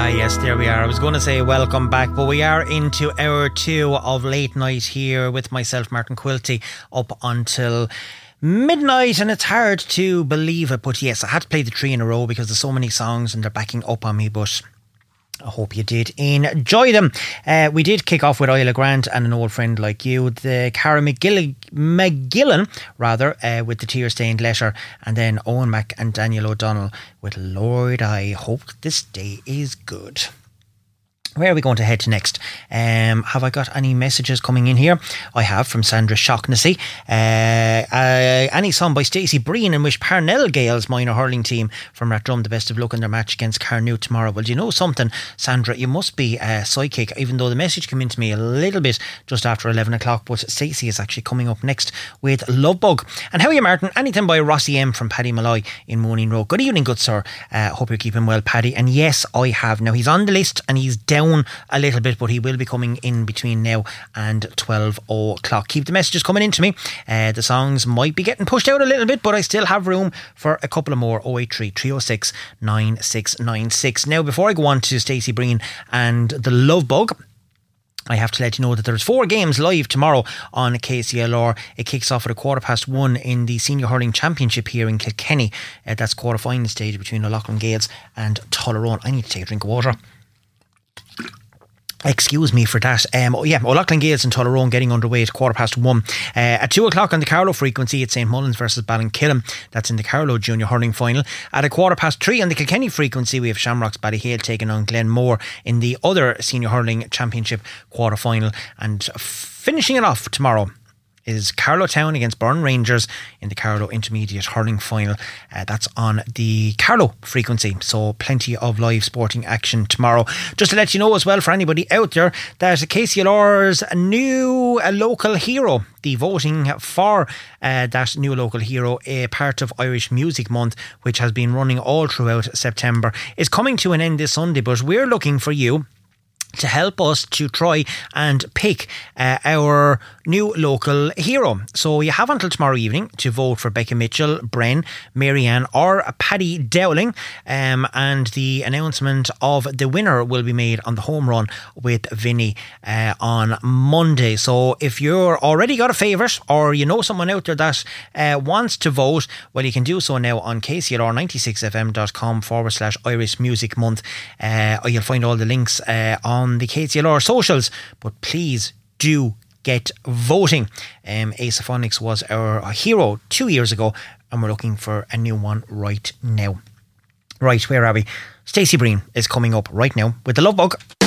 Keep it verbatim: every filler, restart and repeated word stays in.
Ah, yes, there we are. I was going to say welcome back, but we are into hour two of late night here with myself, Martin Quilty, up until midnight, and it's hard to believe it, but yes, I had to play the three in a row because there's so many songs and they're backing up on me, but I hope you did enjoy them. Uh, we did kick off with Isla Grant and An Old Friend Like You, the Cara McGill- McGillan rather, uh, with The Tear Stained Letter, and then Owen Mac and Daniel O'Donnell with Lord, I Hope This Day Is Good. Where are we going to head to next? Um, have I got any messages coming in here? I have, from Sandra Shocknessy. Uh, uh, any song by Stacey Breen in which Parnell Gales minor hurling team from Rathdrum the best of luck in their match against Carnute tomorrow. Well, do you know something, Sandra? You must be a psychic, even though the message came in to me a little bit just after eleven o'clock, but Stacey is actually coming up next with Love Bug. And how are you, Martin? Anything by Rossi M from Paddy Malloy in Mooneen Road. Good evening, good sir. Uh, hope you're keeping well, Paddy. And yes, I have. Now, he's on the list and he's down a little bit, but he will be coming in between now and twelve o'clock. Keep the messages coming in to me. Uh, the songs might be getting pushed out a little bit, but I still have room for a couple of more. oh eight three, three oh six, nine six nine six. Now, before I go on to Stacey Breen and the Love Bug, I have to let you know that there's four games live tomorrow on K C L R. It kicks off at a quarter past one in the Senior Hurling Championship here in Kilkenny. Uh, that's quarter final stage between O'Loughlin Gales and Tullaroan. I need to take a drink of water. Excuse me for that. Um, oh yeah, O'Loughlin Gales and Tullaroan getting underway at quarter past one. Uh, at two o'clock on the Carlow frequency, it's Saint Mullins versus Ballinkillen. That's in the Carlow Junior Hurling Final. At a quarter past three on the Kilkenny frequency, we have Shamrocks Ballyhale taking on Glenmore in the other Senior Hurling Championship quarter final. And finishing it off tomorrow is Carlow Town against Burn Rangers in the Carlow Intermediate Hurling Final. Uh, that's on the Carlow frequency, so plenty of live sporting action tomorrow. Just to let you know as well, for anybody out there, that K C L R's new uh, local hero, the voting for uh, that new local hero, a part of Irish Music Month, which has been running all throughout September, is coming to an end this Sunday, but we're looking for you to help us to try and pick uh, our new local hero. So you have until tomorrow evening to vote for Becca Mitchell, Bren, Marianne or Paddy Dowling, um, and the announcement of the winner will be made on the home run with Vinny uh, on Monday. So if you're already got a favourite, or you know someone out there that uh, wants to vote, well, you can do so now on K C L R ninety-six F M dot com forward slash Irish Music Month. Uh, or you'll find all the links uh, on the K C L R socials, but please do get voting. um, Asaphonics was our hero two years ago, and we're looking for a new one right now. Right, where are we? Stacey Breen is coming up right now with the Love Bug.